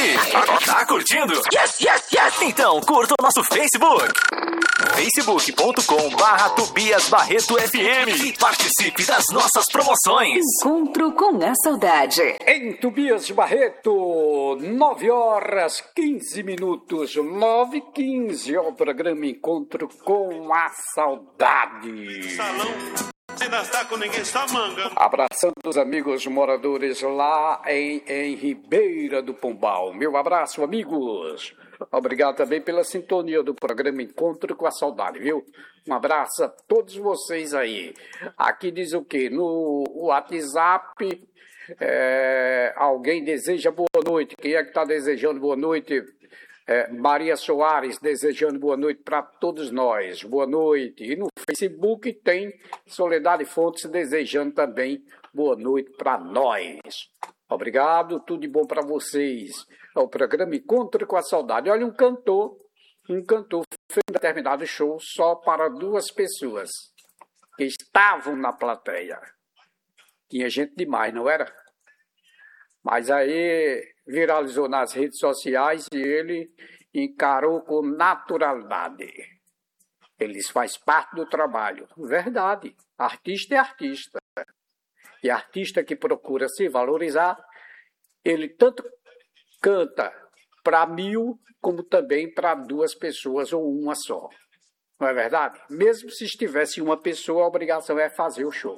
aí? Tá curtindo? Yes, yes, yes! Então curta o nosso Facebook. facebook.com/Tobias Barreto FM e participe das nossas promoções. Encontro com a saudade. Em Tobias Barreto, 9h15, 9h15, o programa Encontro com a Saudade. Salão, sem dançar com ninguém, só manga. Abraçando os amigos moradores lá em Ribeira do Pombal. Meu abraço, amigos. Obrigado também pela sintonia do programa Encontro com a Saudade, viu? Um abraço a todos vocês aí. Aqui diz o quê? No WhatsApp, alguém deseja boa noite. Quem é que está desejando boa noite? Maria Soares desejando boa noite para todos nós. Boa noite. E no Facebook tem Soledade Fontes desejando também boa noite para nós. Obrigado, tudo de bom para vocês. É o programa Encontro com a Saudade. Olha, um cantor fez um determinado show só para 2 pessoas que estavam na plateia. Tinha gente demais, não era? Mas aí viralizou nas redes sociais e ele encarou com naturalidade. Eles faz parte do trabalho. Verdade, artista é artista. E artista que procura se valorizar, ele tanto canta para 1000, como também para 2 pessoas ou uma só. Não é verdade? Mesmo se estivesse uma pessoa, a obrigação é fazer o show.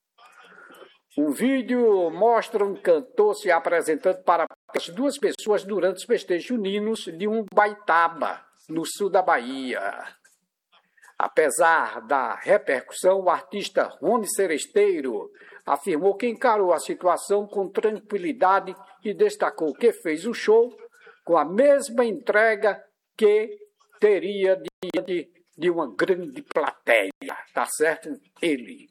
Um vídeo mostra um cantor se apresentando para as 2 pessoas durante os festejos juninos de Umbaitaba, no sul da Bahia. Apesar da repercussão, o artista Rony Seresteiro afirmou que encarou a situação com tranquilidade e destacou que fez o show com a mesma entrega que teria diante de uma grande plateia. Tá certo? Ele.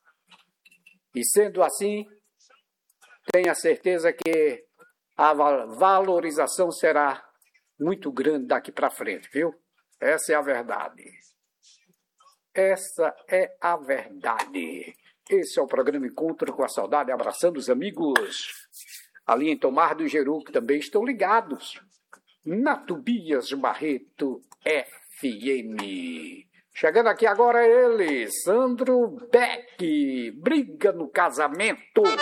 E sendo assim, tenha certeza que a valorização será muito grande daqui para frente, viu? Essa é a verdade. Essa é a verdade. Esse é o programa Encontro com a Saudade, abraçando os amigos ali em Tomar do Jeru, que também estão ligados na Tobias Barreto FM. Chegando aqui agora ele, Sandro Beck, briga no casamento.